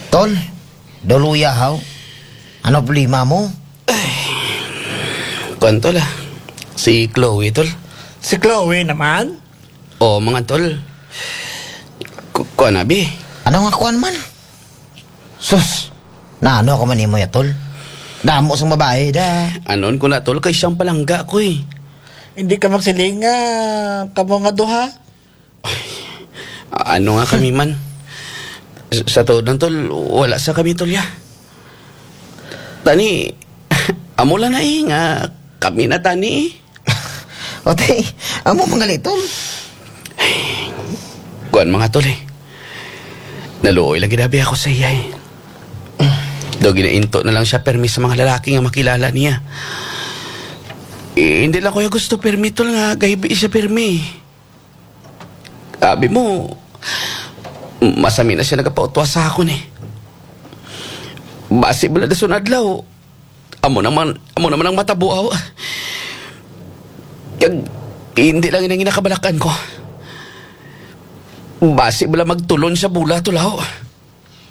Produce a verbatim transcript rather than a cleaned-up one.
Tol, doluya haw. Ano problema mo? Kuan tol ah. Si Chloe tol. Si Chloe naman? O mga tol. Ku- Kuan abi. Ano nga kuan man? Sus, na ano ka man mo ya, tol? Damo sa babae da. Anon ko na tol kay siyang palangga ko eh. Hindi ka magsiling nga kamo nga duha? A- Ano nga kami man. S- Sa tod ng tol, wala sa kami tol ya. Tani, amo lang na eh nga kami na tani eh. O te, amo mga litol. Kuan mga tol eh. Naluoy lagi dabi ako sa iya eh. Do ginainto na lang siya permi sa mga lalaki nga makilala niya. Eh, hindi lang ko yung gusto permi tol nga gahibi siya permi. Sabi mo, masami na siya nagapautwa sa akon eh. Basi bala da sunadlaw. Amo naman, amo naman ang matabuaw. Kag, hindi lang yung nakabalakan ko. Basi bala magtulon sa bula tulaw.